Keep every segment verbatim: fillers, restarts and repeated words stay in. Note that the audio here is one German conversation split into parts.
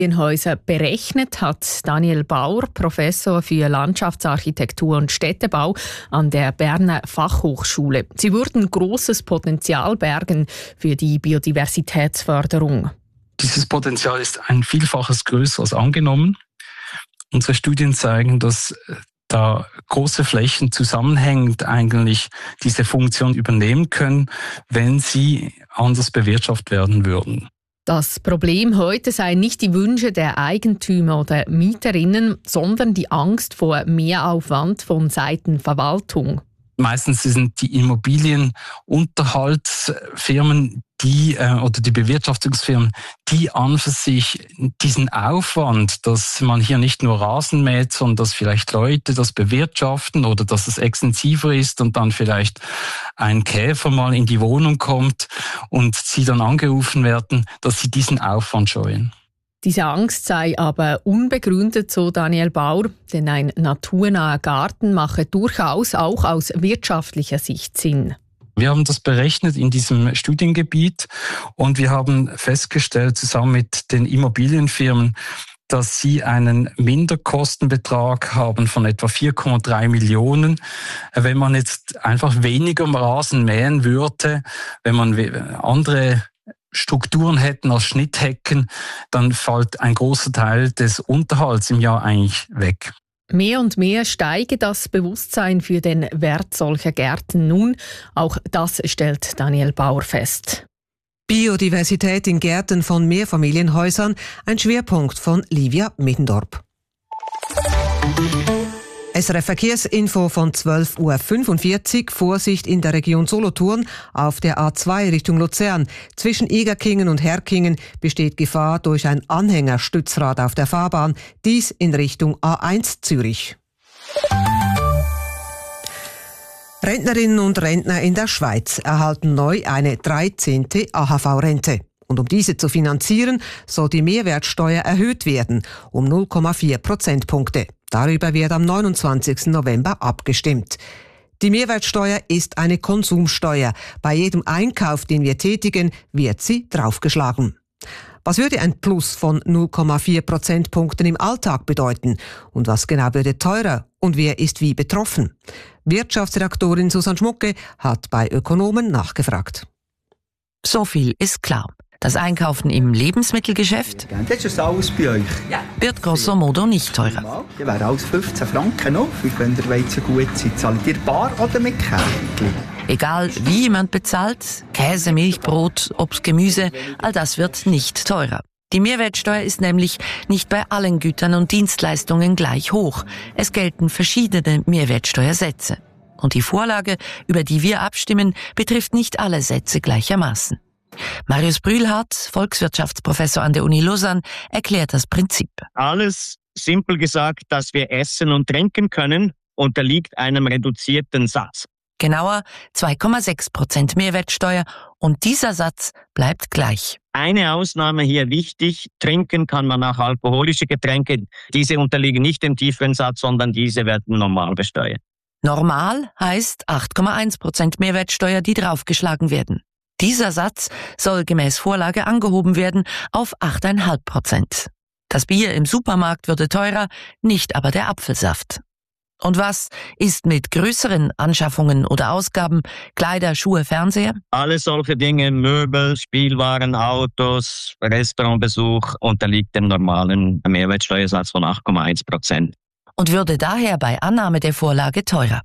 Häuser berechnet hat Daniel Bauer, Professor für Landschaftsarchitektur und Städtebau an der Berner Fachhochschule. Sie würden großes Potenzial bergen für die Biodiversitätsförderung. Dieses Potenzial ist ein Vielfaches größer als angenommen. Unsere Studien zeigen, dass da große Flächen zusammenhängend eigentlich diese Funktion übernehmen können, wenn sie anders bewirtschaftet werden würden. Das Problem heute seien nicht die Wünsche der Eigentümer oder Mieterinnen, sondern die Angst vor Mehraufwand von Seiten Verwaltung. Meistens sind die Immobilienunterhaltsfirmen, die äh, oder die Bewirtschaftungsfirmen, die an für sich diesen Aufwand, dass man hier nicht nur Rasen mäht, sondern dass vielleicht Leute das bewirtschaften oder dass es extensiver ist und dann vielleicht ein Käfer mal in die Wohnung kommt und sie dann angerufen werden, dass sie diesen Aufwand scheuen. Diese Angst sei aber unbegründet, so Daniel Bauer, denn ein naturnaher Garten mache durchaus auch aus wirtschaftlicher Sicht Sinn. Wir haben das berechnet in diesem Studiengebiet und wir haben festgestellt, zusammen mit den Immobilienfirmen, dass sie einen Minderkostenbetrag haben von etwa vier Komma drei Millionen. Wenn man jetzt einfach weniger Rasen mähen würde, wenn man andere Strukturen hätten als Schnitthecken, dann fällt ein großer Teil des Unterhalts im Jahr eigentlich weg. Mehr und mehr steige das Bewusstsein für den Wert solcher Gärten nun. Auch das stellt Daniel Bauer fest. Biodiversität in Gärten von Mehrfamilienhäusern, ein Schwerpunkt von Livia Middendorp. S R F Verkehrsinfo von zwölf Uhr fünfundvierzig. Vorsicht in der Region Solothurn auf der A zwei Richtung Luzern. Zwischen Egerkingen und Herkingen besteht Gefahr durch ein Anhängerstützrad auf der Fahrbahn. Dies in Richtung A eins Zürich. Rentnerinnen und Rentner in der Schweiz erhalten neu eine dreizehnte A H V-Rente. Und um diese zu finanzieren, soll die Mehrwertsteuer erhöht werden, um null Komma vier Prozentpunkte. Darüber wird am neunundzwanzigsten November abgestimmt. Die Mehrwertsteuer ist eine Konsumsteuer. Bei jedem Einkauf, den wir tätigen, wird sie draufgeschlagen. Was würde ein Plus von null Komma vier Prozentpunkten im Alltag bedeuten? Und was genau würde teurer? Und wer ist wie betroffen? Wirtschaftsredaktorin Susanne Schmucke hat bei Ökonomen nachgefragt. So viel ist klar. Das Einkaufen im Lebensmittelgeschäft das ist alles bei euch. wird grosso modo nicht teurer. Ja, wäre alles fünfzehn Franken noch, wenn der Weizen gut seid. Zahlt ihr bar oder mit Kärtchen? Egal wie jemand bezahlt, Käse, Milch, Brot, Obst, Gemüse, all das wird nicht teurer. Die Mehrwertsteuer ist nämlich nicht bei allen Gütern und Dienstleistungen gleich hoch. Es gelten verschiedene Mehrwertsteuersätze. Und die Vorlage, über die wir abstimmen, betrifft nicht alle Sätze gleichermaßen. Marius Brühlhardt, Volkswirtschaftsprofessor an der Uni Lausanne, erklärt das Prinzip. Alles, simpel gesagt, dass wir essen und trinken können, unterliegt einem reduzierten Satz. Genauer zwei Komma sechs Prozent Mehrwertsteuer und dieser Satz bleibt gleich. Eine Ausnahme hier wichtig, trinken kann man auch alkoholische Getränke. Diese unterliegen nicht dem tieferen Satz, sondern diese werden normal besteuert. Normal heißt acht Komma eins Prozent Mehrwertsteuer, die draufgeschlagen werden. Dieser Satz soll gemäß Vorlage angehoben werden auf acht Komma fünf Prozent. Das Bier im Supermarkt würde teurer, nicht aber der Apfelsaft. Und was ist mit größeren Anschaffungen oder Ausgaben, Kleider, Schuhe, Fernseher? Alle solche Dinge, Möbel, Spielwaren, Autos, Restaurantbesuch unterliegt dem normalen Mehrwertsteuersatz von acht Komma eins Prozent. Und würde daher bei Annahme der Vorlage teurer.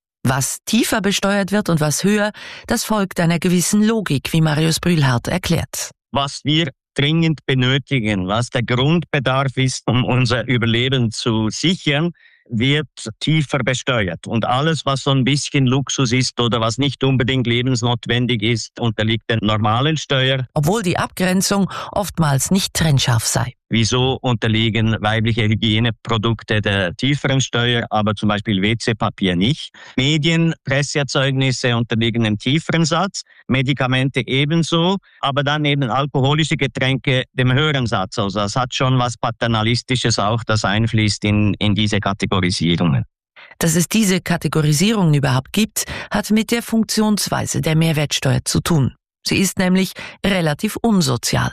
Was tiefer besteuert wird und was höher, das folgt einer gewissen Logik, wie Marius Brühlhardt erklärt. Was wir dringend benötigen, was der Grundbedarf ist, um unser Überleben zu sichern, wird tiefer besteuert. Und alles, was so ein bisschen Luxus ist oder was nicht unbedingt lebensnotwendig ist, unterliegt der normalen Steuer. Obwohl die Abgrenzung oftmals nicht trennscharf sei. Wieso unterliegen weibliche Hygieneprodukte der tieferen Steuer, aber zum Beispiel W C-Papier nicht? Medien, Presseerzeugnisse unterliegen dem tieferen Satz, Medikamente ebenso, aber dann eben alkoholische Getränke dem höheren Satz. Also das hat schon was Paternalistisches auch, das einfließt in, in diese Kategorisierungen. Dass es diese Kategorisierungen überhaupt gibt, hat mit der Funktionsweise der Mehrwertsteuer zu tun. Sie ist nämlich relativ unsozial.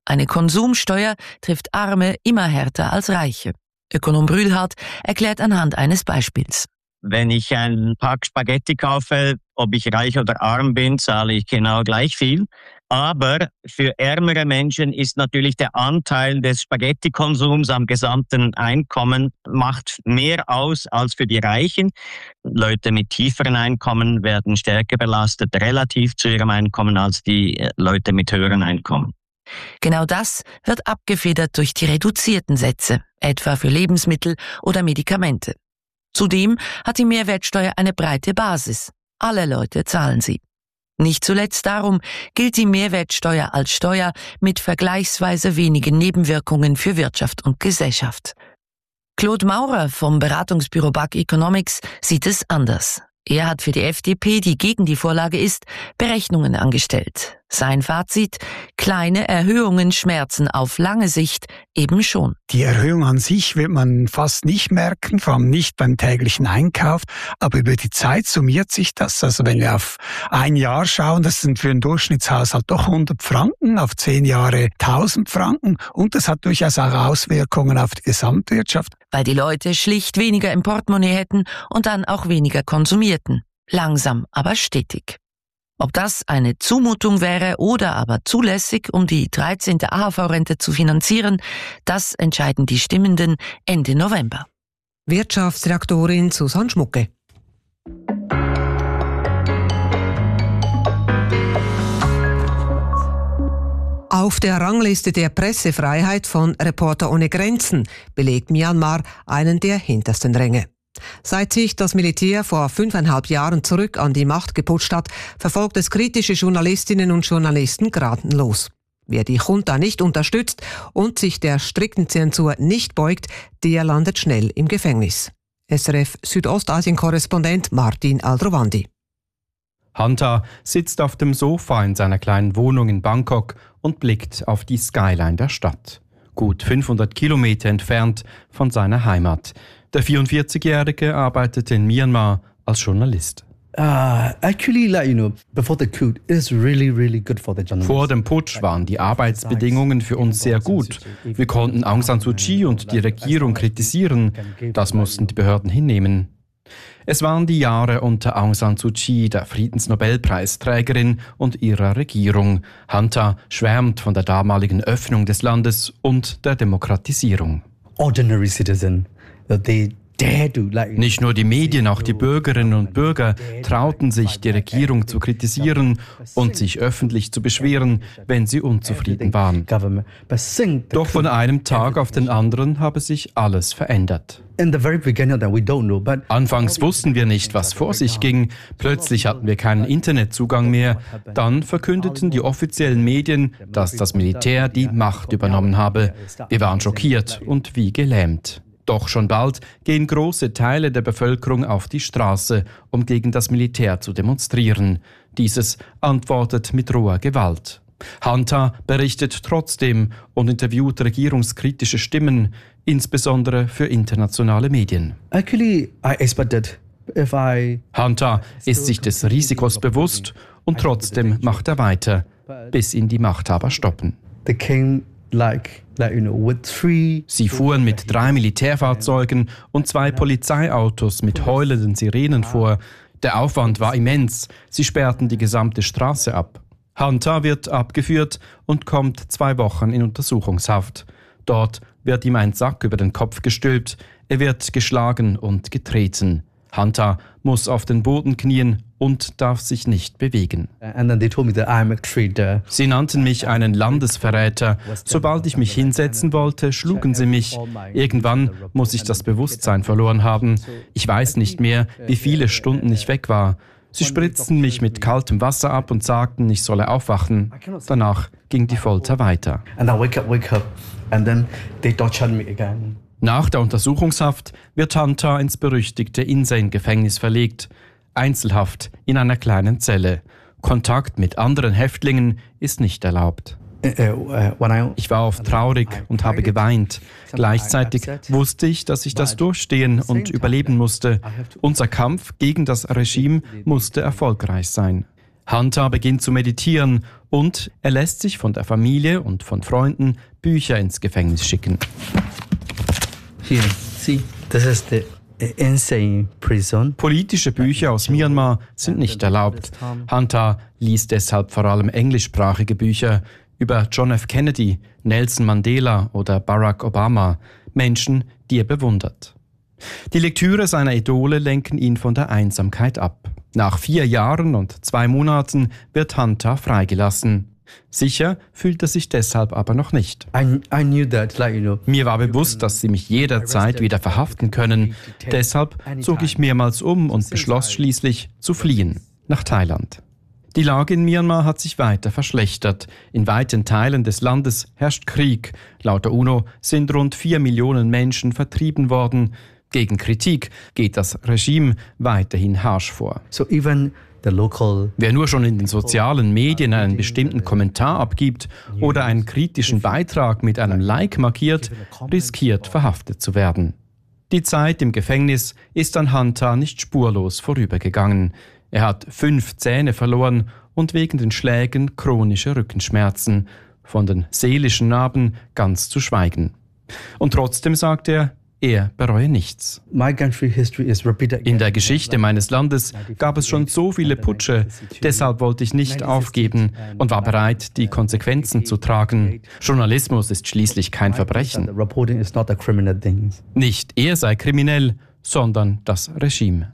Eine Konsumsteuer trifft Arme immer härter als Reiche. Ökonom Brühlhardt erklärt anhand eines Beispiels. Wenn ich einen Pack Spaghetti kaufe, ob ich reich oder arm bin, zahle ich genau gleich viel. Aber für ärmere Menschen ist natürlich der Anteil des Spaghetti-Konsums am gesamten Einkommen macht mehr aus als für die Reichen. Leute mit tieferen Einkommen werden stärker belastet relativ zu ihrem Einkommen als die Leute mit höheren Einkommen. Genau das wird abgefedert durch die reduzierten Sätze, etwa für Lebensmittel oder Medikamente. Zudem hat die Mehrwertsteuer eine breite Basis. Alle Leute zahlen sie. Nicht zuletzt darum gilt die Mehrwertsteuer als Steuer mit vergleichsweise wenigen Nebenwirkungen für Wirtschaft und Gesellschaft. Claude Maurer vom Beratungsbüro B A K Economics sieht es anders. Er hat für die F D P, die gegen die Vorlage ist, Berechnungen angestellt. Sein Fazit: kleine Erhöhungen schmerzen auf lange Sicht eben schon. Die Erhöhung an sich wird man fast nicht merken, vor allem nicht beim täglichen Einkauf. Aber über die Zeit summiert sich das. Also wenn wir auf ein Jahr schauen, das sind für einen Durchschnittshaushalt doch hundert Franken, auf zehn Jahre tausend Franken. Und das hat durchaus auch Auswirkungen auf die Gesamtwirtschaft. Weil die Leute schlicht weniger im Portemonnaie hätten und dann auch weniger konsumierten. Langsam, aber stetig. Ob das eine Zumutung wäre oder aber zulässig, um die dreizehnte A H V-Rente zu finanzieren, das entscheiden die Stimmenden Ende November. Wirtschaftsredaktorin Susanne Schmucke. Auf der Rangliste der Pressefreiheit von Reporter ohne Grenzen belegt Myanmar einen der hintersten Ränge. Seit sich das Militär vor fünfeinhalb Jahren zurück an die Macht geputscht hat, verfolgt es kritische Journalistinnen und Journalisten gnadenlos. Wer die Junta nicht unterstützt und sich der strikten Zensur nicht beugt, der landet schnell im Gefängnis. S R F Südostasien-Korrespondent Martin Aldrovandi. Hanta sitzt auf dem Sofa in seiner kleinen Wohnung in Bangkok und blickt auf die Skyline der Stadt. Gut fünfhundert Kilometer entfernt von seiner Heimat. Der vierundvierzigjährige arbeitet in Myanmar als Journalist. Uh, actually, like, you know, before the coup, it is really, really good for the journalists. Vor dem Putsch waren die Arbeitsbedingungen für uns sehr gut. Wir konnten Aung San Suu Kyi und die Regierung kritisieren. Das mussten die Behörden hinnehmen. Es waren die Jahre unter Aung San Suu Kyi, der Friedensnobelpreisträgerin, und ihrer Regierung. Hanta schwärmt von der damaligen Öffnung des Landes und der Demokratisierung. Ordinary citizen, they dare to, like, Nicht nur die Medien, auch die Bürgerinnen und Bürger trauten sich, die Regierung zu kritisieren und sich öffentlich zu beschweren, wenn sie unzufrieden waren. Doch von einem Tag auf den anderen habe sich alles verändert. Anfangs wussten wir nicht, was vor sich ging. Plötzlich hatten wir keinen Internetzugang mehr. Dann verkündeten die offiziellen Medien, dass das Militär die Macht übernommen habe. Wir waren schockiert und wie gelähmt. Doch schon bald gehen große Teile der Bevölkerung auf die Straße, um gegen das Militär zu demonstrieren. Dieses antwortet mit roher Gewalt. Hanta berichtet trotzdem und interviewt regierungskritische Stimmen, insbesondere für internationale Medien. Actually, I expected if I Hanta ist sich des Risikos bewusst und trotzdem macht er weiter, bis ihn die Machthaber stoppen. they came like like you know with three. Sie fuhren mit drei Militärfahrzeugen und zwei Polizeiautos mit heulenden Sirenen vor. Der Aufwand war immens. Sie sperrten die gesamte Straße ab. Hanta wird abgeführt und kommt zwei Wochen in Untersuchungshaft. Dort wird ihm ein Sack über den Kopf gestülpt. Er wird geschlagen und getreten. Hanta muss auf den Boden knien und darf sich nicht bewegen. And then they told me that I'm a traitor. Sie nannten mich einen Landesverräter. Sobald ich mich hinsetzen wollte, schlugen sie mich. Irgendwann muss ich das Bewusstsein verloren haben. Ich weiß nicht mehr, wie viele Stunden ich weg war. Sie spritzten mich mit kaltem Wasser ab und sagten, ich solle aufwachen. Danach ging die Folter weiter. And I wake up, wake up, and then they tortured me again. Nach der Untersuchungshaft wird Hanta ins berüchtigte Insein-Gefängnis verlegt. Einzelhaft in einer kleinen Zelle. Kontakt mit anderen Häftlingen ist nicht erlaubt. Ich war oft traurig und habe geweint. Gleichzeitig wusste ich, dass ich das durchstehen und überleben musste. Unser Kampf gegen das Regime musste erfolgreich sein. Hanta beginnt zu meditieren Und er lässt sich von der Familie und von Freunden Bücher ins Gefängnis schicken. Here, see, this is the insane prison. Politische Bücher aus Myanmar sind nicht erlaubt. Hunter liest deshalb vor allem englischsprachige Bücher über John F. Kennedy, Nelson Mandela oder Barack Obama, Menschen, die er bewundert. Die Lektüre seiner Idole lenken ihn von der Einsamkeit ab. Nach vier Jahren und zwei Monaten wird Hunter freigelassen. Sicher fühlt er sich deshalb aber noch nicht. I, I knew that, like, you know, Mir war bewusst, dass sie mich jederzeit wieder verhaften können. Deshalb zog ich mehrmals um und beschloss schließlich zu fliehen nach Thailand. Die Lage in Myanmar hat sich weiter verschlechtert. In weiten Teilen des Landes herrscht Krieg. Laut der UNO sind rund vier Millionen Menschen vertrieben worden. Gegen Kritik geht das Regime weiterhin harsch vor. So even the local Wer nur schon in den sozialen Medien einen bestimmten Kommentar abgibt oder einen kritischen Beitrag mit einem Like markiert, riskiert verhaftet zu werden. Die Zeit im Gefängnis ist an Hunter nicht spurlos vorübergegangen. Er hat fünf Zähne verloren und wegen den Schlägen chronische Rückenschmerzen, von den seelischen Narben ganz zu schweigen. Und trotzdem sagt er, er bereue nichts. my country history is repeated. In der Geschichte meines Landes gab es schon so viele Putsche, deshalb wollte ich nicht aufgeben und war bereit, die Konsequenzen zu tragen. Journalismus ist schließlich kein Verbrechen. Reporting is not a criminal thing. Nicht er sei kriminell, sondern das Regime.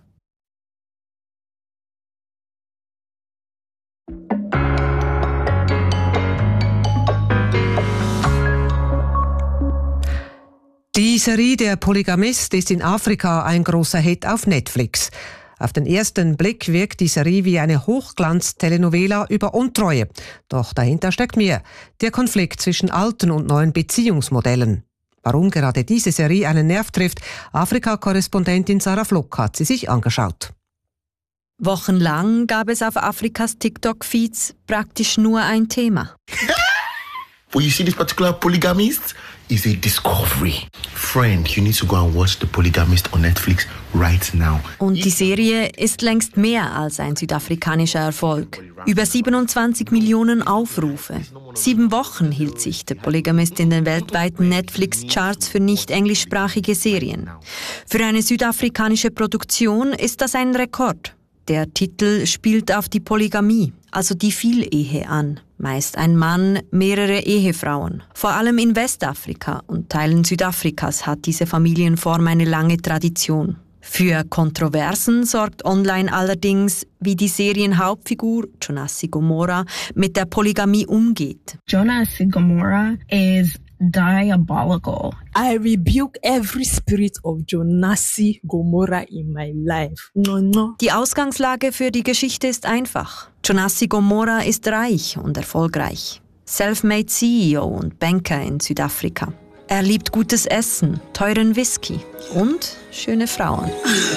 Die Serie Der Polygamist ist in Afrika ein großer Hit auf Netflix. Auf den ersten Blick wirkt die Serie wie eine Hochglanz-Telenovela über Untreue. Doch dahinter steckt mehr: der Konflikt zwischen alten und neuen Beziehungsmodellen. Warum gerade diese Serie einen Nerv trifft, Afrika-Korrespondentin Sarah Fluck hat sie sich angeschaut. Wochenlang gab es auf Afrikas TikTok-Feeds praktisch nur ein Thema. When you see this particular polygamist, is a discovery. Friend, you need to go and watch The Polygamist on Netflix right now. Und die Serie ist längst mehr als ein südafrikanischer Erfolg. Über siebenundzwanzig Millionen Aufrufe. Sieben Wochen hielt sich The Polygamist in den weltweiten Netflix-Charts für nicht englischsprachige Serien. Für eine südafrikanische Produktion ist das ein Rekord. Der Titel spielt auf die Polygamie, also die Vielehe an. Meist ein Mann, mehrere Ehefrauen. Vor allem in Westafrika und Teilen Südafrikas hat diese Familienform eine lange Tradition. Für Kontroversen sorgt online allerdings, wie die Serienhauptfigur Jonassi Gomora mit der Polygamie umgeht. Jonassi Gomora is diabolical. I rebuke every spirit of Jonassi Gomora in my life. No, no. Die Ausgangslage für die Geschichte ist einfach. Jonassi Gomora ist reich und erfolgreich. Self-made C E O und Banker in Südafrika. Er liebt gutes Essen, teuren Whisky und schöne Frauen.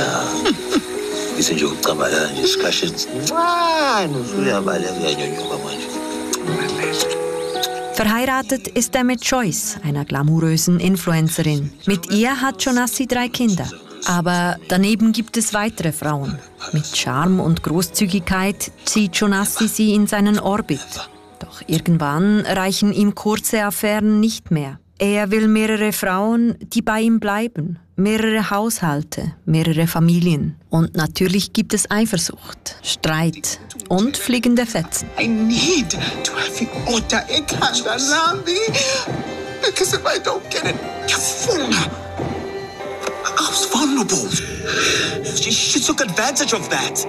Verheiratet ist er mit Joyce, einer glamourösen Influencerin. Mit ihr hat Jonassi drei Kinder. Aber daneben gibt es weitere Frauen. Mit Charme und Großzügigkeit zieht Jonassi sie in seinen Orbit. Doch irgendwann reichen ihm kurze Affären nicht mehr. Er will mehrere Frauen, die bei ihm bleiben. Mehrere Haushalte, mehrere Familien. Und natürlich gibt es Eifersucht, Streit und fliegende Fetzen. I need to have the order in Kashanambi. Because if I don't get it, Kafuna. I was vulnerable. She, she took advantage of that.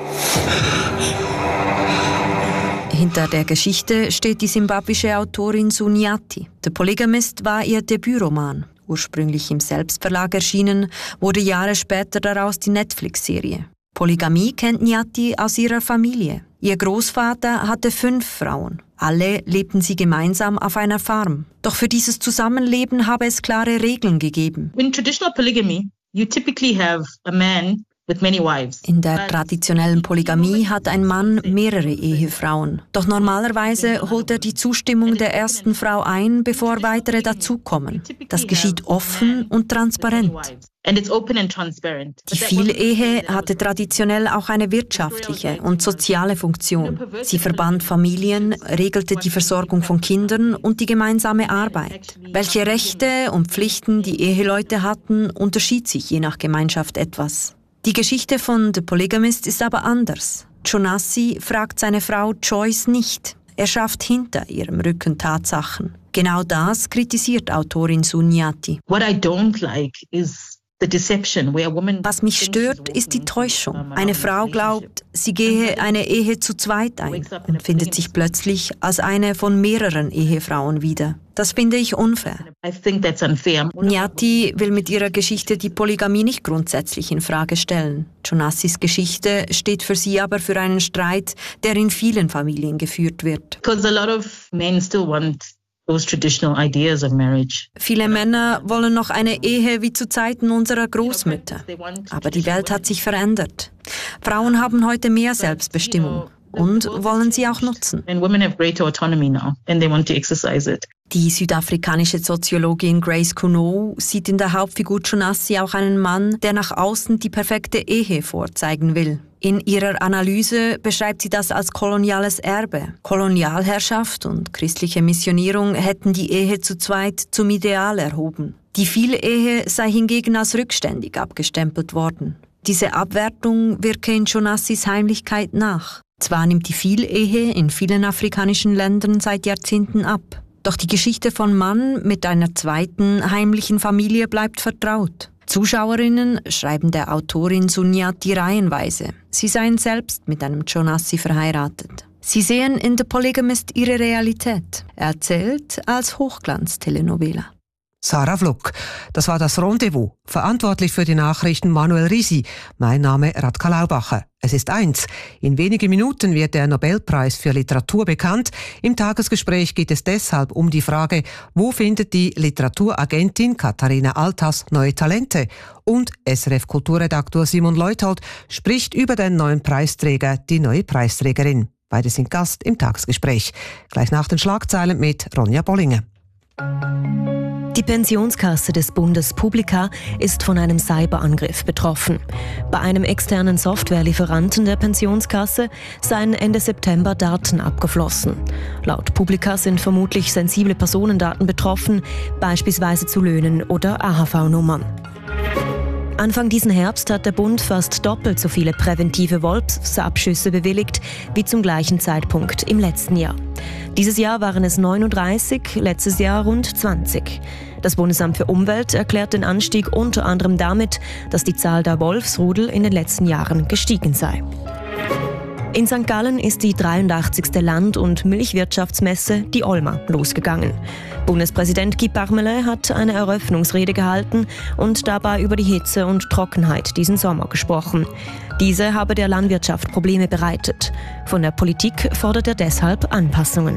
Hinter der Geschichte steht die simbabwische Autorin Suniati. The Polygamist war ihr Debütroman. Ursprünglich im Selbstverlag erschienen, wurde Jahre später daraus die Netflix-Serie. Polygamie kennt Nyati aus ihrer Familie. Ihr Großvater hatte fünf Frauen. Alle lebten sie gemeinsam auf einer Farm. Doch für dieses Zusammenleben habe es klare Regeln gegeben. In traditional polygamy, you typically have a man with many wives. In der traditionellen Polygamie hat ein Mann mehrere Ehefrauen. Doch normalerweise holt er die Zustimmung der ersten Frau ein, bevor weitere dazukommen. Das geschieht offen und transparent. Die Vielehe hatte traditionell auch eine wirtschaftliche und soziale Funktion. Sie verband Familien, regelte die Versorgung von Kindern und die gemeinsame Arbeit. Welche Rechte und Pflichten die Eheleute hatten, unterschied sich je nach Gemeinschaft etwas. Die Geschichte von The Polygamist ist aber anders. Jonassi fragt seine Frau Joyce nicht. Er schafft hinter ihrem Rücken Tatsachen. Genau das kritisiert Autorin Sunyati. What I don't like is Was mich stört, ist die Täuschung. Eine Frau glaubt, sie gehe eine Ehe zu zweit ein und findet sich plötzlich als eine von mehreren Ehefrauen wieder. Das finde ich unfair. Nyati will mit ihrer Geschichte die Polygamie nicht grundsätzlich in Frage stellen. Jonassis Geschichte steht für sie aber für einen Streit, der in vielen Familien geführt wird. Those traditional ideas of marriage. Viele Männer wollen noch eine Ehe wie zu Zeiten unserer Großmütter. Aber die Welt hat sich verändert. Frauen haben heute mehr Selbstbestimmung und wollen sie auch nutzen. Die südafrikanische Soziologin Grace Kuno sieht in der Hauptfigur Jonassi auch einen Mann, der nach außen die perfekte Ehe vorzeigen will. In ihrer Analyse beschreibt sie das als koloniales Erbe. Kolonialherrschaft und christliche Missionierung hätten die Ehe zu zweit zum Ideal erhoben. Die Vielehe sei hingegen als rückständig abgestempelt worden. Diese Abwertung wirke in Jonassis Heimlichkeit nach. Zwar nimmt die Vielehe in vielen afrikanischen Ländern seit Jahrzehnten ab. Doch die Geschichte von Mann mit einer zweiten heimlichen Familie bleibt vertraut. Zuschauerinnen schreiben der Autorin Sunyati reihenweise. Sie seien selbst mit einem Jonassi verheiratet. Sie sehen in The Polygamist ihre Realität, erzählt als Hochglanz-Telenovela. Sarah Vluk. Das war das Rendezvous. Verantwortlich für die Nachrichten Manuel Risi. Mein Name Radka Laubacher. Es ist eins. In wenigen Minuten wird der Nobelpreis für Literatur bekannt. Im Tagesgespräch geht es deshalb um die Frage, wo findet die Literaturagentin Katharina Altas neue Talente? Und S R F-Kulturredaktor Simon Leuthold spricht über den neuen Preisträger, die neue Preisträgerin. Beide sind Gast im Tagesgespräch. Gleich nach den Schlagzeilen mit Ronja Bollinger. Die Pensionskasse des Bundes Publica ist von einem Cyberangriff betroffen. Bei einem externen Softwarelieferanten der Pensionskasse seien Ende September Daten abgeflossen. Laut Publica sind vermutlich sensible Personendaten betroffen, beispielsweise zu Löhnen oder A H V-Nummern. Anfang diesen Herbst hat der Bund fast doppelt so viele präventive Wolfsabschüsse bewilligt wie zum gleichen Zeitpunkt im letzten Jahr. Dieses Jahr waren es neununddreißig, letztes Jahr rund zwanzig. Das Bundesamt für Umwelt erklärt den Anstieg unter anderem damit, dass die Zahl der Wolfsrudel in den letzten Jahren gestiegen sei. In Sankt Gallen ist die dreiundachtzigste Land- und Milchwirtschaftsmesse, die Olma, losgegangen. Bundespräsident Guy Parmelin hat eine Eröffnungsrede gehalten und dabei über die Hitze und Trockenheit diesen Sommer gesprochen. Diese habe der Landwirtschaft Probleme bereitet. Von der Politik fordert er deshalb Anpassungen.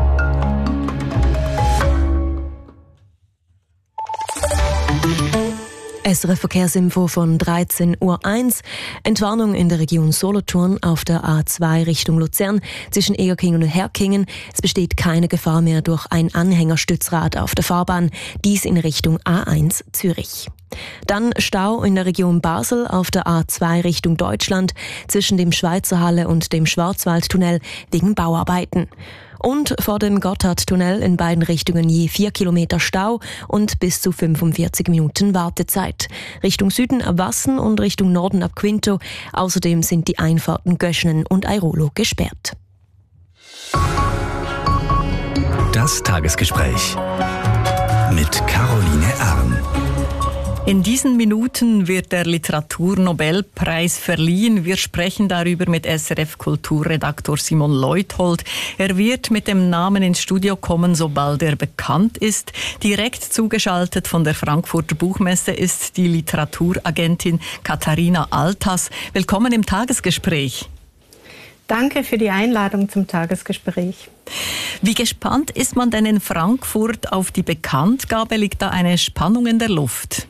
S R F-Verkehrsinfo von dreizehn Uhr eins. Entwarnung in der Region Solothurn auf der A zwei Richtung Luzern zwischen Egerkingen und Herkingen. Es besteht keine Gefahr mehr durch ein Anhängerstützrad auf der Fahrbahn. Dies in Richtung A eins Zürich. Dann Stau in der Region Basel auf der A zwei Richtung Deutschland zwischen dem Schweizer Halle und dem Schwarzwaldtunnel wegen Bauarbeiten. Und vor dem Gotthardtunnel in beiden Richtungen je vier Kilometer Stau und bis zu fünfundvierzig Minuten Wartezeit. Richtung Süden ab Wassen und Richtung Norden ab Quinto. Außerdem sind die Einfahrten Göschenen und Airolo gesperrt. Das Tagesgespräch mit Caroline Arn. In diesen Minuten wird der Literaturnobelpreis verliehen. Wir sprechen darüber mit S R F-Kulturredaktor Simon Leuthold. Er wird mit dem Namen ins Studio kommen, sobald er bekannt ist. Direkt zugeschaltet von der Frankfurter Buchmesse ist die Literaturagentin Katharina Altas. Willkommen im Tagesgespräch. Danke für die Einladung zum Tagesgespräch. Wie gespannt ist man denn in Frankfurt auf die Bekanntgabe? Liegt da eine Spannung in der Luft?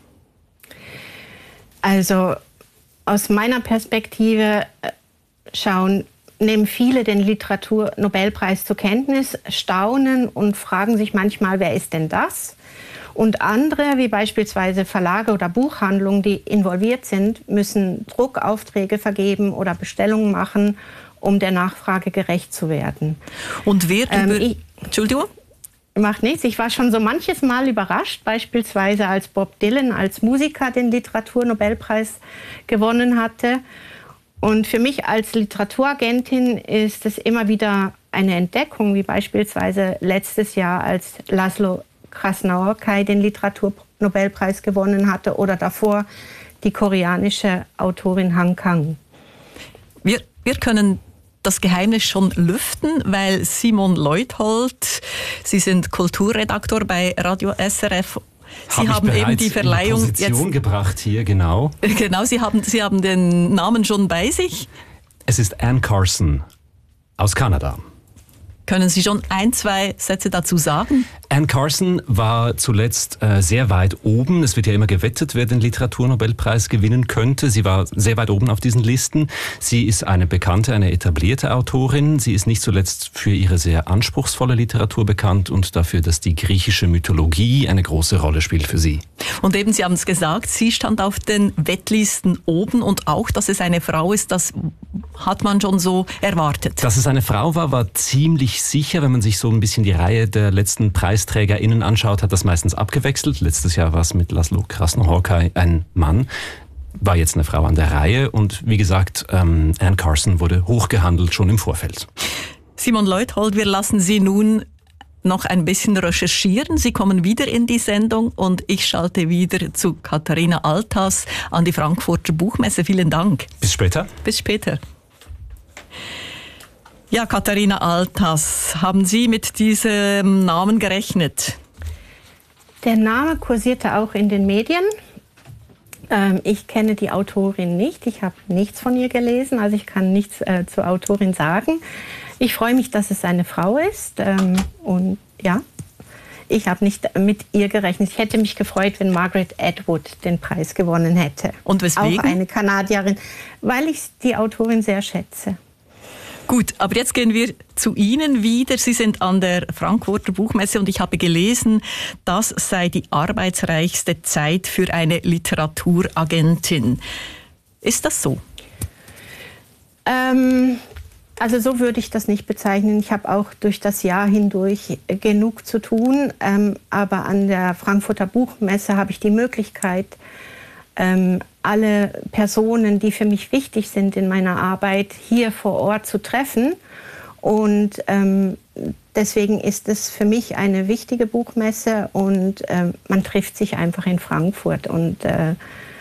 Also aus meiner Perspektive schauen, nehmen viele den Literaturnobelpreis zur Kenntnis, staunen und fragen sich manchmal, wer ist denn das? Und andere, wie beispielsweise Verlage oder Buchhandlungen, die involviert sind, müssen Druckaufträge vergeben oder Bestellungen machen, um der Nachfrage gerecht zu werden. Und wer... Ähm, ich, Entschuldigung? Macht nichts. Ich war schon so manches Mal überrascht, beispielsweise als Bob Dylan als Musiker den Literaturnobelpreis gewonnen hatte. Und für mich als Literaturagentin ist es immer wieder eine Entdeckung, wie beispielsweise letztes Jahr, als Laszlo Krasznaorkai den Literaturnobelpreis gewonnen hatte oder davor die koreanische Autorin Han Kang. Wir, wir können das Geheimnis schon lüften, weil Simon Leuthold, Sie sind Kulturredaktor bei Radio S R F. Sie Hab haben ich eben die Verleihung in Position jetzt gebracht hier, genau. Genau, Sie haben, Sie haben den Namen schon bei sich. Es ist Anne Carson aus Kanada. Können Sie schon ein, zwei Sätze dazu sagen? Anne Carson war zuletzt äh, sehr weit oben. Es wird ja immer gewettet, wer den Literaturnobelpreis gewinnen könnte. Sie war sehr weit oben auf diesen Listen. Sie ist eine bekannte, eine etablierte Autorin. Sie ist nicht zuletzt für ihre sehr anspruchsvolle Literatur bekannt und dafür, dass die griechische Mythologie eine große Rolle spielt für sie. Und eben, Sie haben es gesagt, sie stand auf den Wettlisten oben und auch, dass es eine Frau ist, das hat man schon so erwartet. Dass es eine Frau war, war ziemlich sicher. Wenn man sich so ein bisschen die Reihe der letzten PreisträgerInnen anschaut, hat das meistens abgewechselt. Letztes Jahr war es mit Laszlo Krasznaorkai ein Mann, war jetzt eine Frau an der Reihe und wie gesagt, ähm, Anne Carson wurde hochgehandelt schon im Vorfeld. Simon Leuthold, wir lassen Sie nun noch ein bisschen recherchieren. Sie kommen wieder in die Sendung und ich schalte wieder zu Katharina Althaus an die Frankfurter Buchmesse. Vielen Dank. Bis später. Bis später. Ja, Katharina Althaus, haben Sie mit diesem Namen gerechnet? Der Name kursierte auch in den Medien. Ähm, ich kenne die Autorin nicht. Ich habe nichts von ihr gelesen, also ich kann nichts äh, zur Autorin sagen. Ich freue mich, dass es eine Frau ist. Ähm, und ja, ich habe nicht mit ihr gerechnet. Ich hätte mich gefreut, wenn Margaret Atwood den Preis gewonnen hätte. Und weswegen? Auch eine Kanadierin, weil ich die Autorin sehr schätze. Gut, aber jetzt gehen wir zu Ihnen wieder. Sie sind an der Frankfurter Buchmesse und ich habe gelesen, das sei die arbeitsreichste Zeit für eine Literaturagentin. Ist das so? Ähm, also so würde ich das nicht bezeichnen. Ich habe auch durch das Jahr hindurch genug zu tun. Ähm, aber an der Frankfurter Buchmesse habe ich die Möglichkeit, ähm, alle Personen, die für mich wichtig sind in meiner Arbeit, hier vor Ort zu treffen. Und ähm, deswegen ist es für mich eine wichtige Buchmesse und ähm, man trifft sich einfach in Frankfurt. Und äh,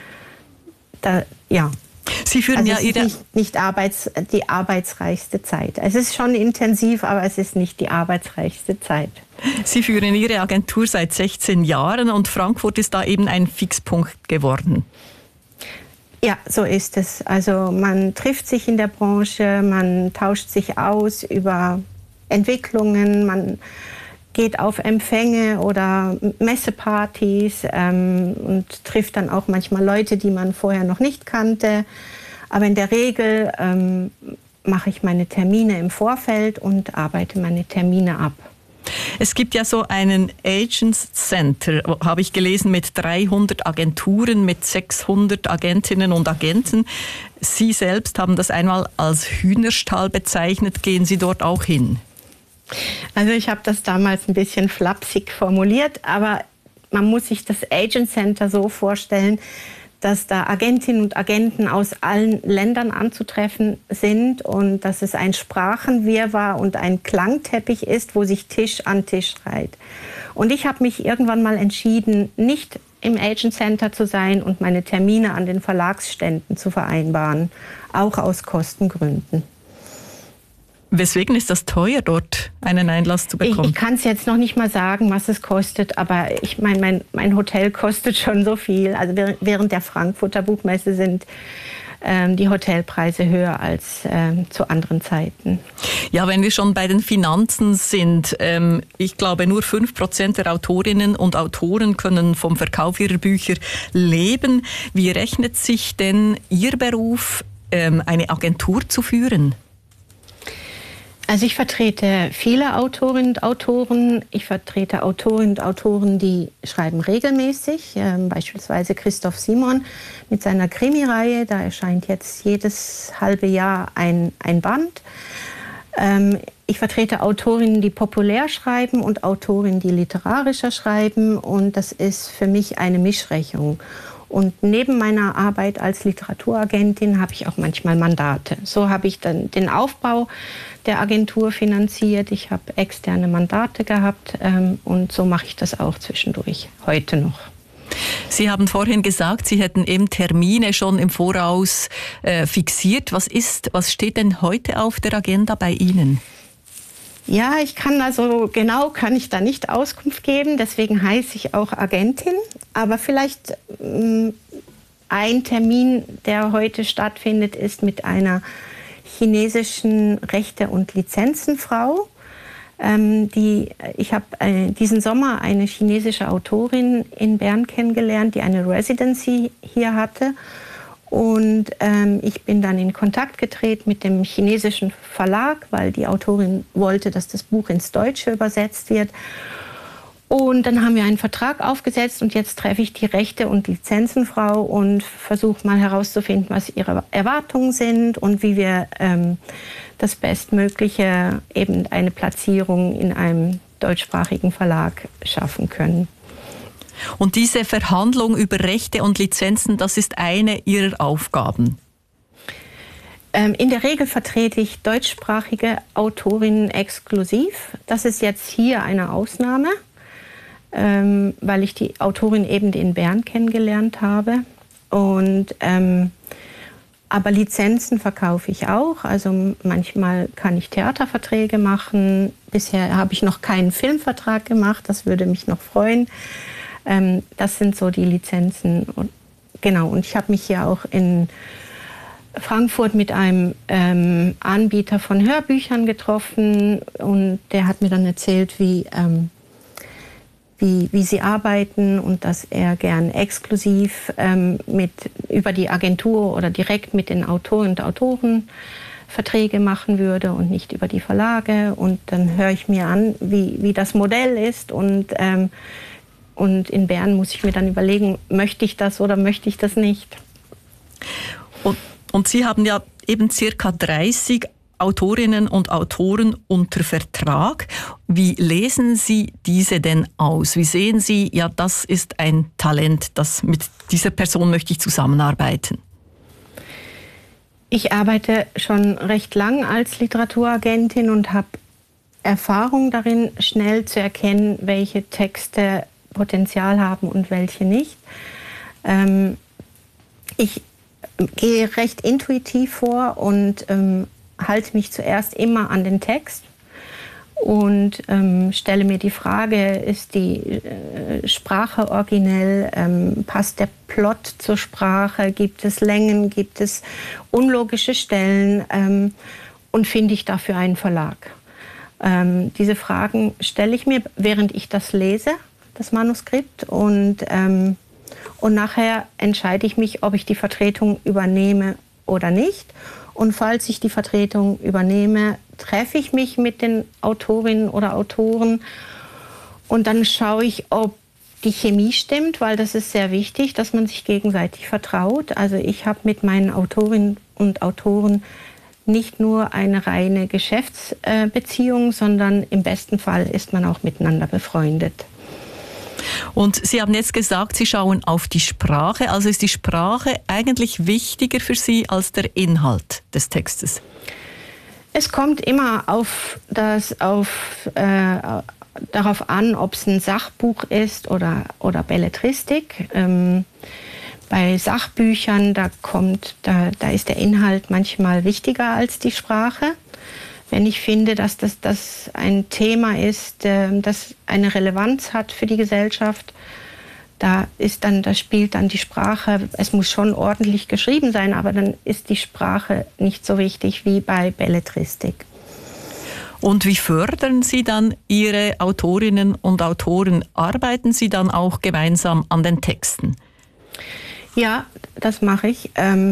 da, ja. Sie führen also ja es ist Ihre nicht, nicht arbeits, die arbeitsreichste Zeit. Es ist schon intensiv, aber es ist nicht die arbeitsreichste Zeit. Sie führen Ihre Agentur seit sechzehn Jahren und Frankfurt ist da eben ein Fixpunkt geworden. Ja, so ist es. Also man trifft sich in der Branche, man tauscht sich aus über Entwicklungen, man geht auf Empfänge oder Messepartys ähm, und trifft dann auch manchmal Leute, die man vorher noch nicht kannte. Aber in der Regel ähm, mache ich meine Termine im Vorfeld und arbeite meine Termine ab. Es gibt ja so einen Agents Center, habe ich gelesen, mit dreihundert Agenturen, mit sechshundert Agentinnen und Agenten. Sie selbst haben das einmal als Hühnerstall bezeichnet. Gehen Sie dort auch hin? Also ich habe das damals ein bisschen flapsig formuliert, aber man muss sich das Agent Center so vorstellen, dass da Agentinnen und Agenten aus allen Ländern anzutreffen sind und dass es ein Sprachenwirrwarr und ein Klangteppich ist, wo sich Tisch an Tisch reiht. Und ich habe mich irgendwann mal entschieden, nicht im Agent Center zu sein und meine Termine an den Verlagsständen zu vereinbaren, auch aus Kostengründen. Weswegen ist das teuer, dort einen Einlass zu bekommen? Ich, ich kann es jetzt noch nicht mal sagen, was es kostet, aber ich meine, mein, mein Hotel kostet schon so viel. Also während der Frankfurter Buchmesse sind ähm, die Hotelpreise höher als ähm, zu anderen Zeiten. Ja, wenn wir schon bei den Finanzen sind, ähm, ich glaube, nur fünf Prozent der Autorinnen und Autoren können vom Verkauf ihrer Bücher leben. Wie rechnet sich denn Ihr Beruf, ähm, eine Agentur zu führen? Also ich vertrete viele Autorinnen und Autoren. Ich vertrete Autorinnen und Autoren, die schreiben regelmäßig. Ähm, beispielsweise Christoph Simon mit seiner Krimireihe. Da erscheint jetzt jedes halbe Jahr ein, ein Band. Ähm, ich vertrete Autorinnen, die populär schreiben und Autorinnen, die literarischer schreiben. Und das ist für mich eine Mischrechnung. Und neben meiner Arbeit als Literaturagentin habe ich auch manchmal Mandate. So habe ich dann den Aufbau der Agentur finanziert. Ich habe externe Mandate gehabt ähm, und so mache ich das auch zwischendurch, heute noch. Sie haben vorhin gesagt, Sie hätten eben Termine schon im Voraus äh, fixiert. Was ist, was steht denn heute auf der Agenda bei Ihnen? Ja, ich kann also genau kann ich da nicht Auskunft geben, deswegen heiße ich auch Agentin. Aber vielleicht ähm, ein Termin, der heute stattfindet, ist mit einer chinesischen Rechte- und Lizenzenfrau. Ähm, die, ich habe äh, diesen Sommer eine chinesische Autorin in Bern kennengelernt, die eine Residency hier hatte. Und ähm, ich bin dann in Kontakt getreten mit dem chinesischen Verlag, weil die Autorin wollte, dass das Buch ins Deutsche übersetzt wird. Und dann haben wir einen Vertrag aufgesetzt und jetzt treffe ich die Rechte- und Lizenzenfrau und versuche mal herauszufinden, was ihre Erwartungen sind und wie wir ähm, das Bestmögliche, eben eine Platzierung in einem deutschsprachigen Verlag schaffen können. Und diese Verhandlung über Rechte und Lizenzen, das ist eine Ihrer Aufgaben? Ähm, in der Regel vertrete ich deutschsprachige Autorinnen exklusiv. Das ist jetzt hier eine Ausnahme, ähm, weil ich die Autorin eben in Bern kennengelernt habe. Und, ähm, aber Lizenzen verkaufe ich auch. Also manchmal kann ich Theaterverträge machen. Bisher habe ich noch keinen Filmvertrag gemacht. Das würde mich noch freuen. Ähm, das sind so die Lizenzen. Und, genau, und ich habe mich hier auch in Frankfurt mit einem ähm, Anbieter von Hörbüchern getroffen und der hat mir dann erzählt, wie, ähm, wie, wie sie arbeiten und dass er gern exklusiv ähm, mit, über die Agentur oder direkt mit den Autoren und Autoren Verträge machen würde und nicht über die Verlage. Und dann höre ich mir an, wie, wie das Modell ist und ähm, Und in Bern muss ich mir dann überlegen, möchte ich das oder möchte ich das nicht. Und, und Sie haben ja eben circa dreißig Autorinnen und Autoren unter Vertrag. Wie lesen Sie diese denn aus? Wie sehen Sie, ja, das ist ein Talent, das mit dieser Person möchte ich zusammenarbeiten? Ich arbeite schon recht lang als Literaturagentin und habe Erfahrung darin, schnell zu erkennen, welche Texte Potenzial haben und welche nicht. Ähm, ich gehe recht intuitiv vor und ähm, halte mich zuerst immer an den Text und ähm, stelle mir die Frage, ist die äh, Sprache originell, ähm, passt der Plot zur Sprache, gibt es Längen, gibt es unlogische Stellen ähm, und finde ich dafür einen Verlag? Ähm, diese Fragen stelle ich mir, während ich das lese, das Manuskript, und, ähm, und nachher entscheide ich mich, ob ich die Vertretung übernehme oder nicht. Und falls ich die Vertretung übernehme, treffe ich mich mit den Autorinnen oder Autoren und dann schaue ich, ob die Chemie stimmt, weil das ist sehr wichtig, dass man sich gegenseitig vertraut. Also ich habe mit meinen Autorinnen und Autoren nicht nur eine reine Geschäftsbeziehung, sondern im besten Fall ist man auch miteinander befreundet. Und Sie haben jetzt gesagt, Sie schauen auf die Sprache. Also ist die Sprache eigentlich wichtiger für Sie als der Inhalt des Textes? Es kommt immer auf das, auf, äh, darauf an, ob es ein Sachbuch ist oder, oder Belletristik. Ähm, bei Sachbüchern, da, kommt, da, da ist der Inhalt manchmal wichtiger als die Sprache. Wenn ich finde, dass das, das ein Thema ist, äh, das eine Relevanz hat für die Gesellschaft, da ist dann, da spielt dann die Sprache, es muss schon ordentlich geschrieben sein, aber dann ist die Sprache nicht so wichtig wie bei Belletristik. Und wie fördern Sie dann Ihre Autorinnen und Autoren? Arbeiten Sie dann auch gemeinsam an den Texten? Ja, das mache ich. Ähm,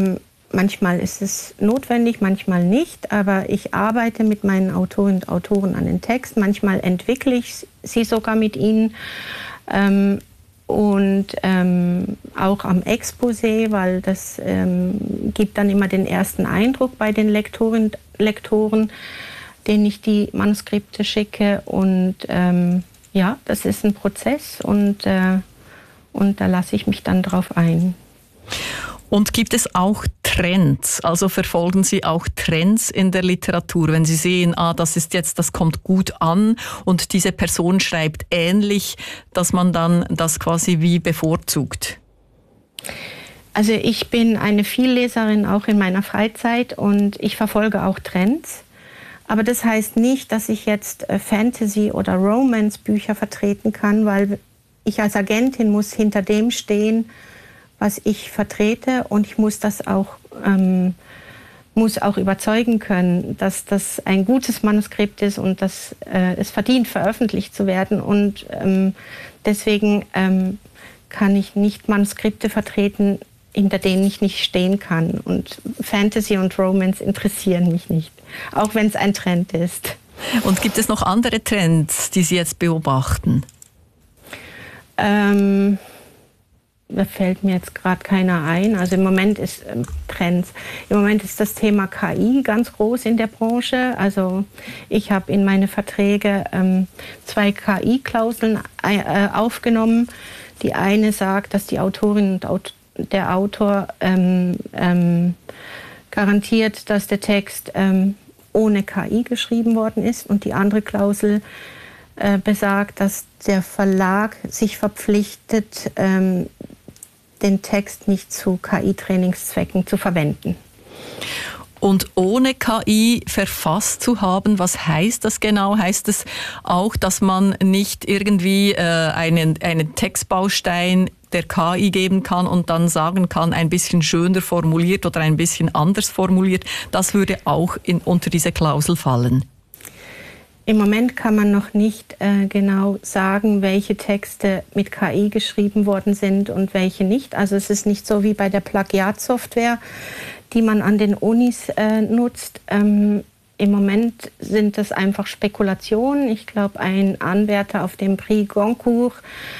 Manchmal ist es notwendig, manchmal nicht, aber ich arbeite mit meinen Autorinnen und Autoren an den Text. Manchmal entwickle ich sie sogar mit ihnen ähm, und ähm, auch am Exposé, weil das ähm, gibt dann immer den ersten Eindruck bei den Lektorinnen und Lektoren, denen ich die Manuskripte schicke. Und ähm, ja, das ist ein Prozess und, äh, und da lasse ich mich dann drauf ein. Und gibt es auch Trends? Also verfolgen Sie auch Trends in der Literatur? Wenn Sie sehen, ah, das ist jetzt, das kommt gut an und diese Person schreibt ähnlich, dass man dann das quasi wie bevorzugt? Also ich bin eine Vielleserin auch in meiner Freizeit und ich verfolge auch Trends. Aber das heißt nicht, dass ich jetzt Fantasy- oder Romance-Bücher vertreten kann, weil ich als Agentin muss hinter dem stehen, was ich vertrete, und ich muss das auch, ähm, muss auch überzeugen können, dass das ein gutes Manuskript ist und dass äh, es verdient, veröffentlicht zu werden. Und ähm, deswegen ähm, kann ich nicht Manuskripte vertreten, hinter denen ich nicht stehen kann. Und Fantasy und Romance interessieren mich nicht, auch wenn es ein Trend ist. Und gibt es noch andere Trends, die Sie jetzt beobachten? Ähm... Da fällt mir jetzt gerade keiner ein. Also im Moment ist ähm, Trends. Im Moment ist das Thema K I ganz groß in der Branche. Also ich habe in meine Verträge ähm, zwei K I-Klauseln äh, aufgenommen. Die eine sagt, dass die Autorin und Aut- der Autor ähm, ähm, garantiert, dass der Text ähm, ohne K I geschrieben worden ist. Und die andere Klausel äh, besagt, dass der Verlag sich verpflichtet, ähm, den Text nicht zu K I-Trainingszwecken zu verwenden. Und ohne K I verfasst zu haben, was heißt das genau? Heißt es auch, dass man nicht irgendwie äh, einen, einen Textbaustein der K I geben kann und dann sagen kann, ein bisschen schöner formuliert oder ein bisschen anders formuliert? Das würde auch in, unter diese Klausel fallen. Im Moment kann man noch nicht äh, genau sagen, welche Texte mit K I geschrieben worden sind und welche nicht. Also es ist nicht so wie bei der Plagiatsoftware, die man an den Unis äh, nutzt. Ähm, Im Moment sind das einfach Spekulationen. Ich glaube, ein Anwärter auf dem Prix Goncourt,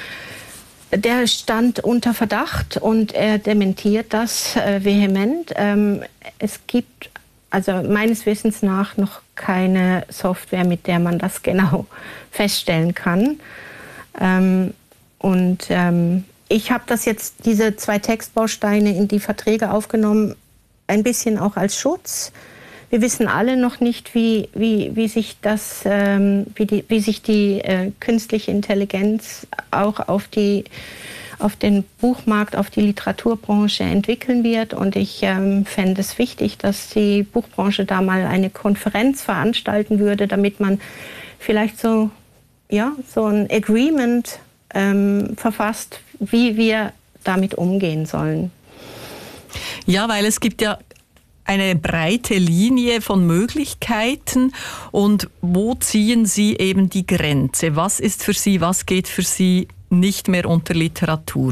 der stand unter Verdacht und er dementiert das äh, vehement. Ähm, es gibt also meines Wissens nach noch keine Software, mit der man das genau feststellen kann. Ähm, und ähm, ich habe das jetzt, diese zwei Textbausteine in die Verträge aufgenommen, ein bisschen auch als Schutz. Wir wissen alle noch nicht, wie, wie, wie sich das, ähm, wie, die, wie sich die äh, künstliche Intelligenz auch auf die auf den Buchmarkt, auf die Literaturbranche entwickeln wird. Und ich ähm, fände es wichtig, dass die Buchbranche da mal eine Konferenz veranstalten würde, damit man vielleicht so, ja, so ein Agreement ähm, verfasst, wie wir damit umgehen sollen. Ja, weil es gibt ja eine breite Linie von Möglichkeiten. Und wo ziehen Sie eben die Grenze? Was ist für Sie, was geht für Sie nicht mehr unter Literatur?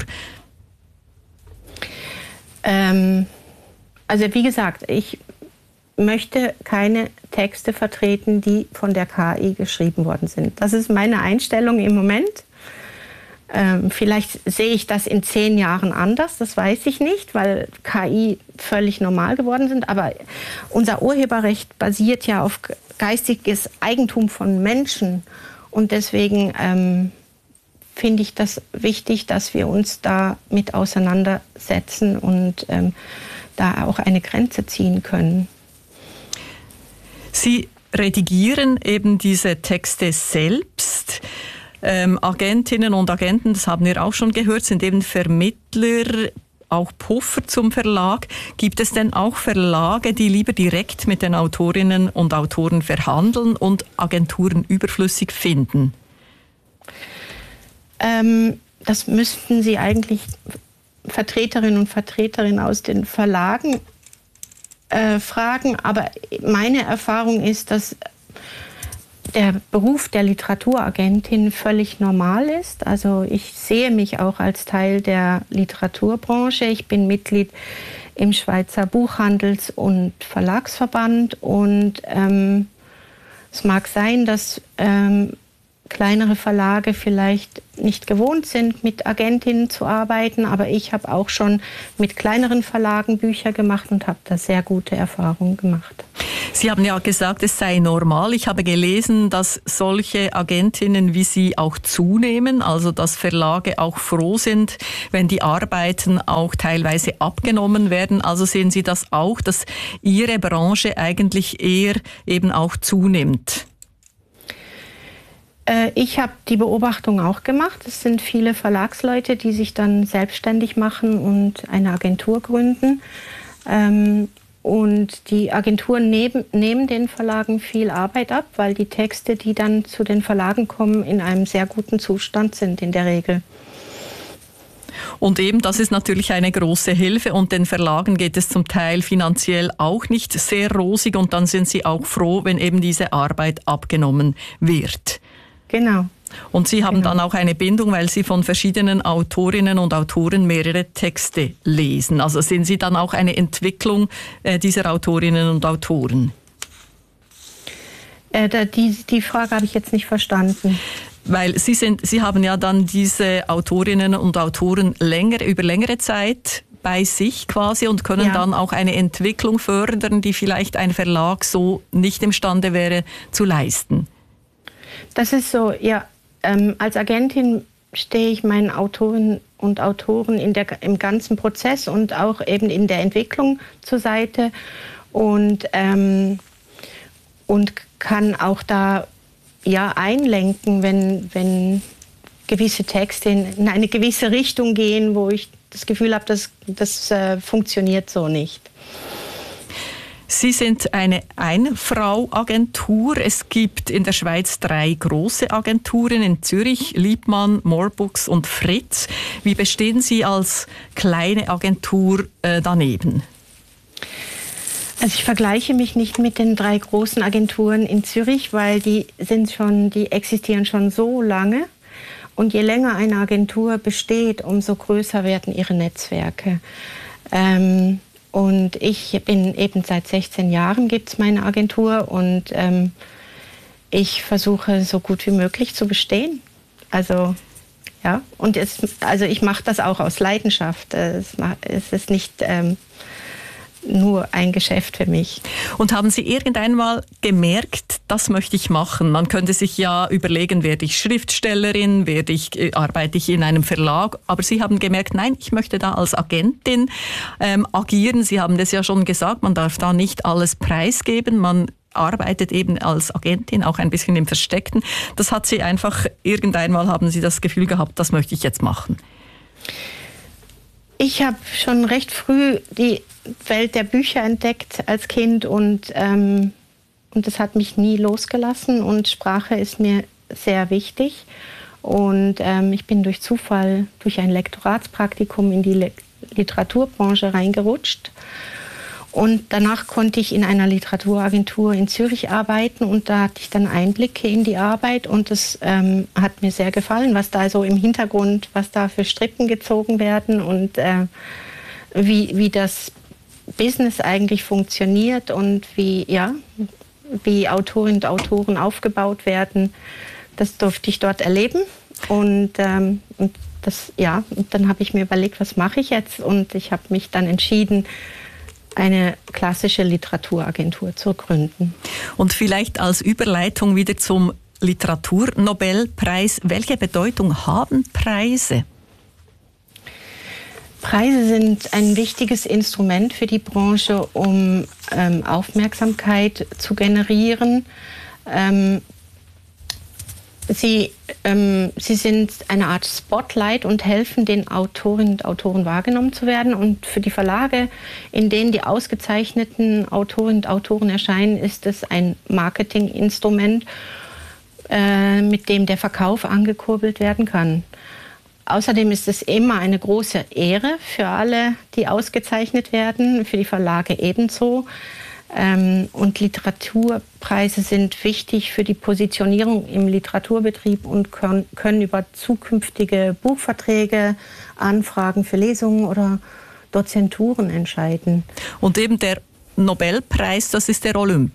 Ähm, also wie gesagt, ich möchte keine Texte vertreten, die von der K I geschrieben worden sind. Das ist meine Einstellung im Moment. Ähm, vielleicht sehe ich das in zehn Jahren anders, das weiß ich nicht, weil K I völlig normal geworden sind. Aber unser Urheberrecht basiert ja auf geistiges Eigentum von Menschen. Und deswegen ähm, finde ich das wichtig, dass wir uns da mit auseinandersetzen und ähm, da auch eine Grenze ziehen können. Sie redigieren eben diese Texte selbst. Ähm, Agentinnen und Agenten, das haben wir auch schon gehört, sind eben Vermittler, auch Puffer zum Verlag. Gibt es denn auch Verlage, die lieber direkt mit den Autorinnen und Autoren verhandeln und Agenturen überflüssig finden? Ähm, das müssten Sie eigentlich Vertreterinnen und Vertreterinnen aus den Verlagen äh, fragen. Aber meine Erfahrung ist, dass der Beruf der Literaturagentin völlig normal ist. Also ich sehe mich auch als Teil der Literaturbranche. Ich bin Mitglied im Schweizer Buchhandels- und Verlagsverband und ähm, es mag sein, dass ähm, kleinere Verlage vielleicht nicht gewohnt sind, mit Agentinnen zu arbeiten, aber ich habe auch schon mit kleineren Verlagen Bücher gemacht und habe da sehr gute Erfahrungen gemacht. Sie haben ja gesagt, es sei normal. Ich habe gelesen, dass solche Agentinnen wie Sie auch zunehmen, also dass Verlage auch froh sind, wenn die Arbeiten auch teilweise abgenommen werden. Also sehen Sie das auch, dass Ihre Branche eigentlich eher eben auch zunimmt? Ich habe die Beobachtung auch gemacht. Es sind viele Verlagsleute, die sich dann selbstständig machen und eine Agentur gründen. Und die Agenturen neben, nehmen den Verlagen viel Arbeit ab, weil die Texte, die dann zu den Verlagen kommen, in einem sehr guten Zustand sind in der Regel. Und eben, das ist natürlich eine große Hilfe und den Verlagen geht es zum Teil finanziell auch nicht sehr rosig und dann sind sie auch froh, wenn eben diese Arbeit abgenommen wird. Genau. Und Sie haben genau. dann auch eine Bindung, weil Sie von verschiedenen Autorinnen und Autoren mehrere Texte lesen. Also sehen Sie dann auch eine Entwicklung äh, dieser Autorinnen und Autoren? Äh, da, die, die Frage habe ich jetzt nicht verstanden. Weil Sie, sind, Sie haben ja dann diese Autorinnen und Autoren länger, über längere Zeit bei sich quasi und können ja. dann auch eine Entwicklung fördern, die vielleicht ein Verlag so nicht imstande wäre zu leisten. Das ist so, ja. Ähm, als Agentin stehe ich meinen Autorinnen und Autoren in der, im ganzen Prozess und auch eben in der Entwicklung zur Seite und, ähm, und kann auch da ja, einlenken, wenn, wenn gewisse Texte in, in eine gewisse Richtung gehen, wo ich das Gefühl habe, das, das äh, funktioniert so nicht. Sie sind eine Ein-Frau-Agentur. Es gibt in der Schweiz drei große Agenturen, in Zürich, Liebmann, Morebooks und Fritz. Wie bestehen Sie als kleine Agentur äh, daneben? Also ich vergleiche mich nicht mit den drei großen Agenturen in Zürich, weil die sind schon, die existieren schon so lange. Und je länger eine Agentur besteht, umso größer werden ihre Netzwerke. Ähm, Und ich bin eben seit sechzehn Jahren gibt es meine Agentur und ähm, ich versuche so gut wie möglich zu bestehen. Also ja, und es, also ich mache das auch aus Leidenschaft. Es, es ist nicht ähm, nur ein Geschäft für mich. Und haben Sie irgendwann mal gemerkt, das möchte ich machen? Man könnte sich ja überlegen, werde ich Schriftstellerin, werde ich, äh, arbeite ich in einem Verlag? Aber Sie haben gemerkt, nein, ich möchte da als Agentin ähm, agieren. Sie haben das ja schon gesagt, man darf da nicht alles preisgeben. Man arbeitet eben als Agentin auch ein bisschen im Versteckten. Das hat Sie einfach, irgendwann mal haben Sie das Gefühl gehabt, das möchte ich jetzt machen. Ich habe schon recht früh die Welt der Bücher entdeckt als Kind und, ähm, und das hat mich nie losgelassen und Sprache ist mir sehr wichtig und ähm, ich bin durch Zufall, durch ein Lektoratspraktikum in die Le- Literaturbranche reingerutscht und danach konnte ich in einer Literaturagentur in Zürich arbeiten und da hatte ich dann Einblicke in die Arbeit und das ähm, hat mir sehr gefallen, was da so im Hintergrund, was da für Strippen gezogen werden und äh, wie, wie das Business eigentlich funktioniert und wie, ja, wie Autorinnen und Autoren aufgebaut werden. Das durfte ich dort erleben und, ähm, und, das, ja, und dann habe ich mir überlegt, was mache ich jetzt und ich habe mich dann entschieden, eine klassische Literaturagentur zu gründen. Und vielleicht als Überleitung wieder zum Literaturnobelpreis. Welche Bedeutung haben Preise? Preise sind ein wichtiges Instrument für die Branche, um ähm, Aufmerksamkeit zu generieren. Ähm, sie, ähm, sie sind eine Art Spotlight und helfen den Autorinnen und Autoren wahrgenommen zu werden. Und für die Verlage, in denen die ausgezeichneten Autorinnen und Autoren erscheinen, ist es ein Marketinginstrument, äh, mit dem der Verkauf angekurbelt werden kann. Außerdem ist es immer eine große Ehre für alle, die ausgezeichnet werden, für die Verlage ebenso. Ähm, und Literaturpreise sind wichtig für die Positionierung im Literaturbetrieb und können, können über zukünftige Buchverträge, Anfragen für Lesungen oder Dozenturen entscheiden. Und eben der Nobelpreis, das ist der Olymp.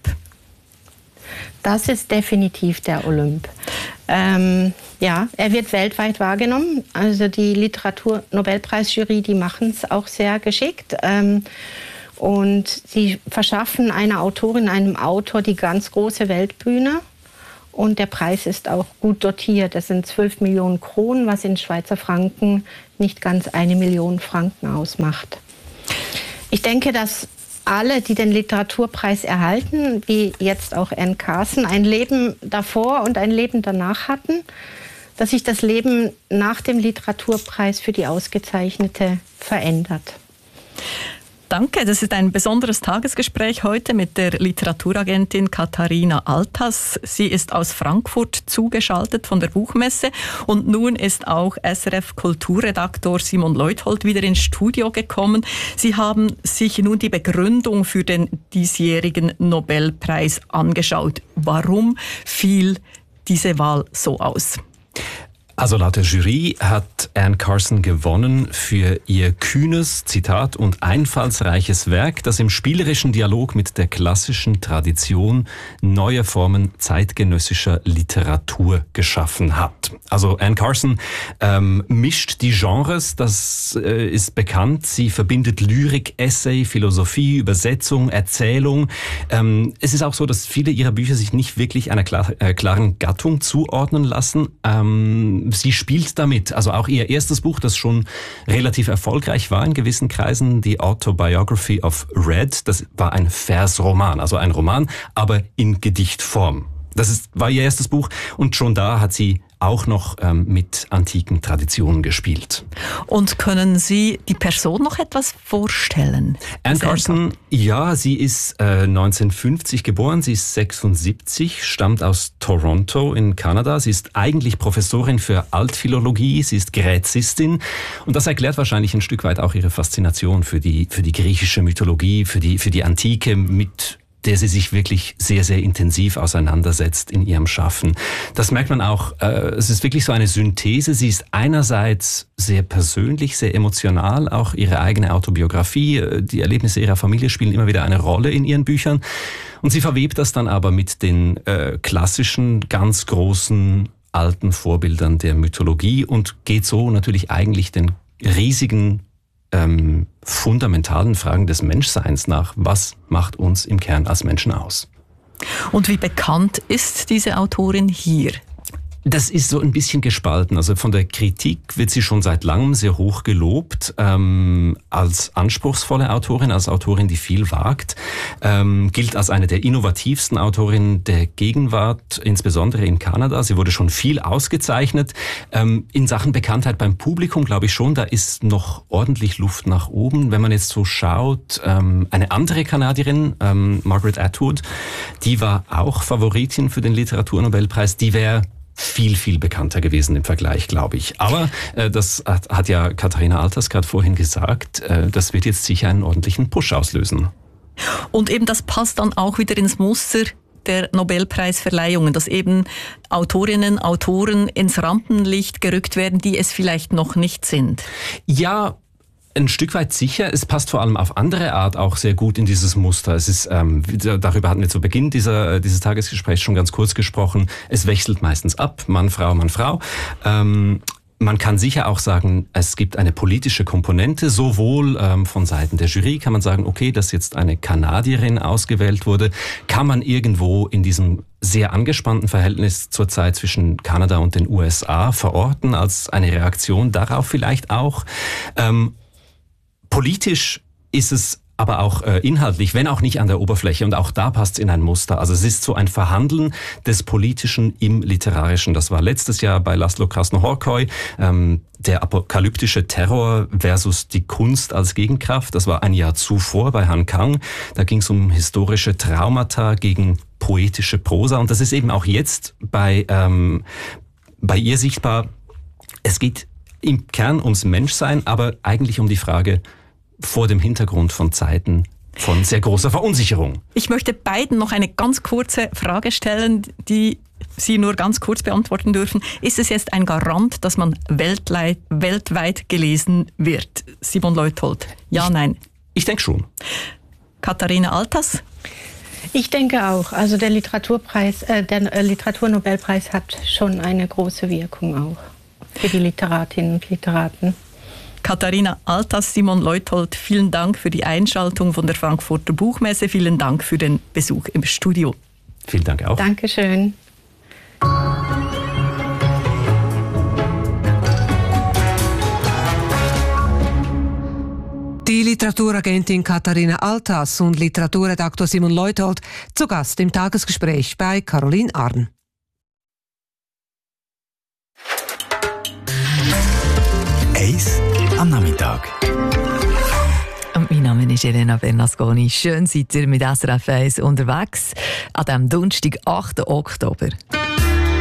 Das ist definitiv der Olymp. Ähm, ja, er wird weltweit wahrgenommen. Also die Literatur-Nobelpreisjury, die machen es auch sehr geschickt. Ähm, und sie verschaffen einer Autorin, einem Autor die ganz große Weltbühne. Und der Preis ist auch gut dotiert. Das sind zwölf Millionen Kronen, was in Schweizer Franken nicht ganz eine Million Franken ausmacht. Ich denke, dass alle, die den Literaturpreis erhalten, wie jetzt auch Anne Carson, ein Leben davor und ein Leben danach hatten, dass sich das Leben nach dem Literaturpreis für die Ausgezeichnete verändert. Danke, das ist ein besonderes Tagesgespräch heute mit der Literaturagentin Katharina Althass. Sie ist aus Frankfurt zugeschaltet von der Buchmesse und nun ist auch S R F-Kulturredaktor Simon Leuthold wieder ins Studio gekommen. Sie haben sich nun die Begründung für den diesjährigen Nobelpreis angeschaut. Warum fiel diese Wahl so aus? Also laut der Jury hat Anne Carson gewonnen für ihr kühnes, Zitat, und einfallsreiches Werk, das im spielerischen Dialog mit der klassischen Tradition neue Formen zeitgenössischer Literatur geschaffen hat. Also Anne Carson ähm, mischt die Genres, das äh, ist bekannt. Sie verbindet Lyrik, Essay, Philosophie, Übersetzung, Erzählung. Ähm, es ist auch so, dass viele ihrer Bücher sich nicht wirklich einer klar, äh, klaren Gattung zuordnen lassen. Ähm, Sie spielt damit, also auch ihr erstes Buch, das schon relativ erfolgreich war in gewissen Kreisen, die Autobiography of Red, das war ein Versroman, also ein Roman, aber in Gedichtform. Das ist, war ihr erstes Buch und schon da hat sie auch noch ähm, mit antiken Traditionen gespielt. Und können Sie die Person noch etwas vorstellen? Anne Carson, ja, sie ist äh, neunzehnhundertfünfzig geboren, sie ist sechsundsiebzig, stammt aus Toronto in Kanada. Sie ist eigentlich Professorin für Altphilologie, sie ist Gräzistin und das erklärt wahrscheinlich ein Stück weit auch ihre Faszination für die, für die griechische Mythologie, für die, für die Antike, mit der sie sich wirklich sehr, sehr intensiv auseinandersetzt in ihrem Schaffen. Das merkt man auch, äh, es ist wirklich so eine Synthese. Sie ist einerseits sehr persönlich, sehr emotional, auch ihre eigene Autobiografie, die Erlebnisse ihrer Familie spielen immer wieder eine Rolle in ihren Büchern. Und sie verwebt das dann aber mit den äh, klassischen, ganz großen, alten Vorbildern der Mythologie und geht so natürlich eigentlich den riesigen Ähm, fundamentalen Fragen des Menschseins nach. Was macht uns im Kern als Menschen aus? Und wie bekannt ist diese Autorin hier? Das ist so ein bisschen gespalten. Also von der Kritik wird sie schon seit langem sehr hoch gelobt, ähm, als anspruchsvolle Autorin, als Autorin, die viel wagt, ähm, gilt als eine der innovativsten Autorinnen der Gegenwart, insbesondere in Kanada. Sie wurde schon viel ausgezeichnet. Ähm, in Sachen Bekanntheit beim Publikum glaube ich schon, da ist noch ordentlich Luft nach oben. Wenn man jetzt so schaut, ähm, eine andere Kanadierin, ähm, Margaret Atwood, die war auch Favoritin für den Literaturnobelpreis. Die wäre viel, viel bekannter gewesen im Vergleich, glaube ich. Aber äh, das hat, hat ja Katharina Althass gerade vorhin gesagt, äh, das wird jetzt sicher einen ordentlichen Push auslösen. Und eben das passt dann auch wieder ins Muster der Nobelpreisverleihungen, dass eben Autorinnen, Autoren ins Rampenlicht gerückt werden, die es vielleicht noch nicht sind. Ja, ein Stück weit sicher. Es passt vor allem auf andere Art auch sehr gut in dieses Muster. Es ist, ähm, darüber hatten wir zu Beginn dieser, dieses Tagesgesprächs schon ganz kurz gesprochen. Es wechselt meistens ab, Mann, Frau, Mann, Frau. Ähm, Man kann sicher auch sagen, es gibt eine politische Komponente, sowohl ähm, von Seiten der Jury kann man sagen, okay, dass jetzt eine Kanadierin ausgewählt wurde, kann man irgendwo in diesem sehr angespannten Verhältnis zurzeit zwischen Kanada und den U S A verorten, als eine Reaktion darauf vielleicht auch. Ähm, politisch ist es aber auch äh, inhaltlich, wenn auch nicht an der Oberfläche. Und auch da passt es in ein Muster. Also es ist so ein Verhandeln des Politischen im Literarischen. Das war letztes Jahr bei Laszlo Krasznahorkai, ähm, der apokalyptische Terror versus die Kunst als Gegenkraft. Das war ein Jahr zuvor bei Han Kang. Da ging es um historische Traumata gegen poetische Prosa. Und das ist eben auch jetzt bei, ähm, bei ihr sichtbar. Es geht im Kern ums Menschsein, aber eigentlich um die Frage, vor dem Hintergrund von Zeiten, von sehr großer Verunsicherung. Ich möchte beiden noch eine ganz kurze Frage stellen, die Sie nur ganz kurz beantworten dürfen. Ist es jetzt ein Garant, dass man weltweit, weltweit gelesen wird? Simon Leuthold. Ja, nein? Ich denke schon. Katharina Althaus? Ich denke auch. Also der Literaturpreis, äh, der äh, Literaturnobelpreis hat schon eine große Wirkung auch für die Literatinnen und Literaten. Katharina Althaus, Simon Leuthold, vielen Dank für die Einschaltung von der Frankfurter Buchmesse. Vielen Dank für den Besuch im Studio. Vielen Dank auch. Dankeschön. Die Literaturagentin Katharina Althaus und Literaturredaktor Simon Leuthold zu Gast im Tagesgespräch bei Caroline Arn. Eis am Nachmittag. Mein Name ist Elena Bernasconi. Schön seid ihr mit S R F eins unterwegs an diesem Donnerstag, achten Oktober.